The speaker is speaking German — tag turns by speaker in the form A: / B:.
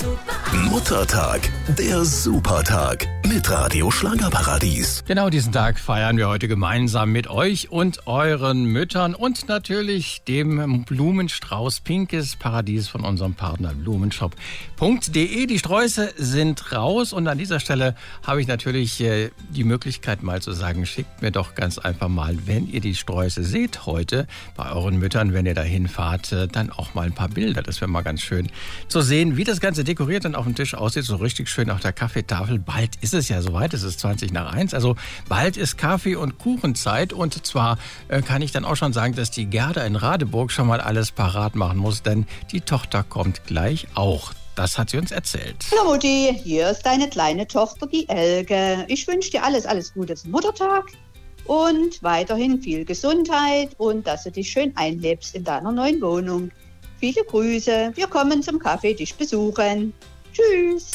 A: Muttertag, der Supertag mit Radio Schlagerparadies.
B: Genau diesen Tag feiern wir heute gemeinsam mit euch und euren Müttern und natürlich dem Blumenstrauß Pinkes Paradies von unserem Partner Blumenshop.de. Die Sträuße sind raus und an dieser Stelle habe ich natürlich die Möglichkeit mal zu sagen, schickt mir doch ganz einfach mal, wenn ihr die Sträuße seht heute bei euren Müttern, wenn ihr dahin fahrt, dann auch mal ein paar Bilder. Das wäre mal ganz schön zu sehen, wie das Ganze dekoriert und auf dem Tisch aussieht, so richtig schön auf der Kaffeetafel. Bald ist es ja soweit, es ist 20:20, also bald ist Kaffee- und Kuchenzeit und zwar kann ich dann auch schon sagen, dass die Gerda in Radeburg schon mal alles parat machen muss, denn die Tochter kommt gleich auch. Das hat sie uns erzählt.
C: Hallo Mutti, hier ist deine kleine Tochter, die Elke. Ich wünsche dir alles Gute zum Muttertag und weiterhin viel Gesundheit und dass du dich schön einlebst in deiner neuen Wohnung. Viele Grüße, wir kommen zum Kaffee dich besuchen. Tschüss.